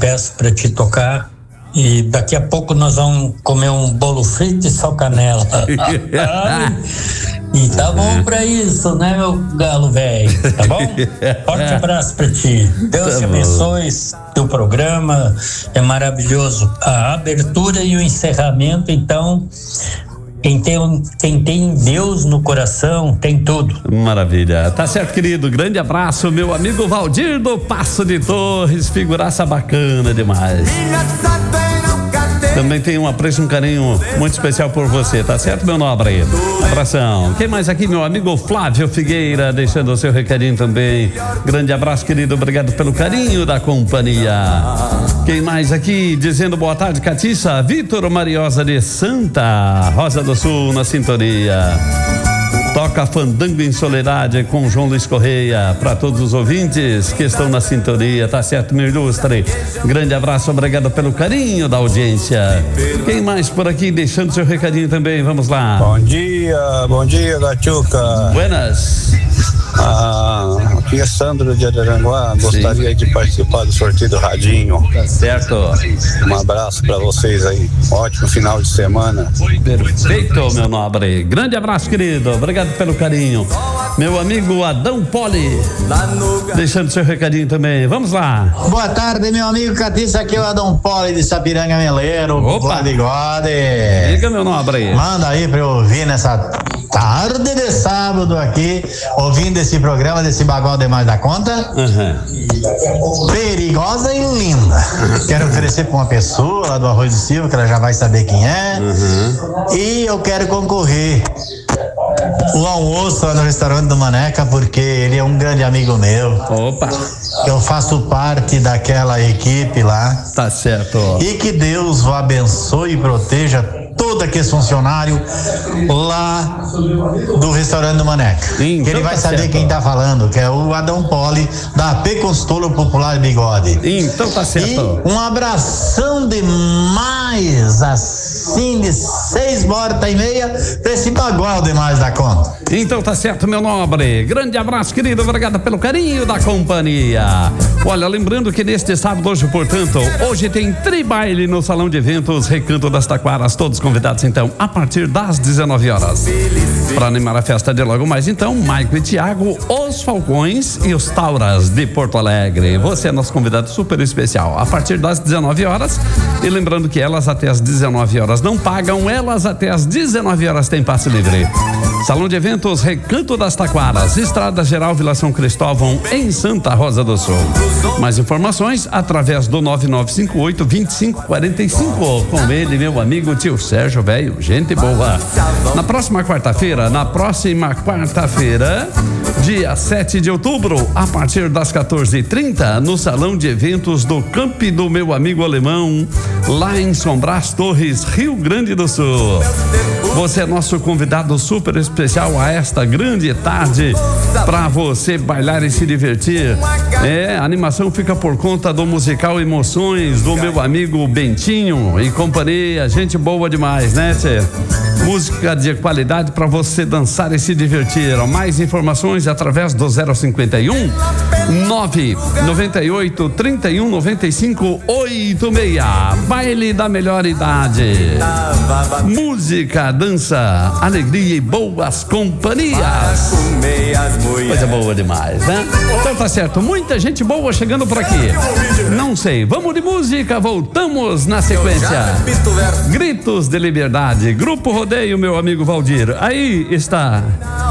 peço para te tocar. E daqui a pouco nós vamos comer um bolo frito e só canela. E tá bom pra isso, né, meu galo velho? Tá bom? Forte abraço pra ti. Deus te abençoe. Teu programa é maravilhoso. A abertura e o encerramento, então. Quem tem Deus no coração, tem tudo. Maravilha. Tá certo, querido. Grande abraço, meu amigo Valdir do Passo de Torres. Figuraça bacana demais. Também tem um apreço, um carinho muito especial por você, tá certo, meu nobre? Abração. Quem mais aqui? Meu amigo Flávio Figueira, deixando o seu recadinho também. Grande abraço, querido. Obrigado pelo carinho da companhia. Quem mais aqui? Dizendo boa tarde, Catiça. Vitor Mariosa de Santa Rosa do Sul, na sintonia. Toca Fandango em Soledade com João Luiz Correia. Para todos os ouvintes que estão na sintonia, tá certo, meu ilustre? Grande abraço, obrigado pelo carinho da audiência. Quem mais por aqui deixando seu recadinho também? Vamos lá. Bom dia, Gatiuca. Buenas. Aqui é Sandro de Araranguá. Gostaria de participar do sorteio do Radinho. Tá certo. Um abraço para vocês aí. Ótimo final de semana. Perfeito, meu nobre. Grande abraço, querido. Obrigado pelo carinho. Meu amigo Adão Poli, deixando seu recadinho também. Vamos lá. Boa tarde, meu amigo Catiça. Aqui é o Adão Poli de Sapiranga Meleiro. Opa. Bigode. Diga, meu nobre. Manda aí pra eu ouvir nessa tarde de sábado aqui, ouvindo esse programa desse bagual demais da conta. Perigosa e linda. Quero oferecer pra uma pessoa lá do Arroio do Silva, que ela já vai saber quem é. E eu quero concorrer o almoço lá no restaurante do Maneca, porque ele é um grande amigo meu. Opa! Eu faço parte daquela equipe lá. Tá certo. E que Deus o abençoe e proteja todo aquele funcionário lá do restaurante do Maneca. Sim, que ele vai saber certo. Quem tá falando, que é o Adão Poli da AP Consultora Popular Bigode. Então tá certo. E um abração demais, assim de 6h30 pra esse bagual demais da conta. Então tá certo, meu nobre. Grande abraço, querido. Obrigado pelo carinho da companhia. Olha, lembrando que neste sábado, hoje tem tribaile no Salão de Eventos Recanto das Taquaras. Todos convidados, então, a partir das 19 horas. Para animar a festa de logo mais, então, Maico e Thiago, os Falcões e os Tauras de Porto Alegre. Você é nosso convidado super especial. A partir das 19 horas. E lembrando que elas até as 19 horas não pagam, elas até as 19 horas têm passe livre. Salão de Eventos Recanto das Taquaras, Estrada Geral Vila São Cristóvão, em Santa Rosa do Sul. Mais informações através do 9958-2545. Com ele, meu amigo tio Sérgio Velho, gente boa. Na próxima quarta-feira, dia 7 de outubro, a partir das 14h30, no Salão de Eventos do Camp do meu amigo alemão, lá em São Brás Torres, Rio Grande do Sul. Você é nosso convidado super especial a esta grande tarde para você bailar e se divertir. A animação fica por conta do musical Emoções do meu amigo Bentinho e companhia, gente boa demais, né, tchê? Música de qualidade para você dançar e se divertir. Mais informações através do 051 998 31 95 86. Baile da melhor idade. Música, dança, alegria e boas companhias. Coisa boa demais, né? Então tá certo, muita gente boa chegando por aqui. Não sei, vamos de música, voltamos na sequência. Gritos de Liberdade, Grupo Rodeio, meu amigo Valdir. Aí está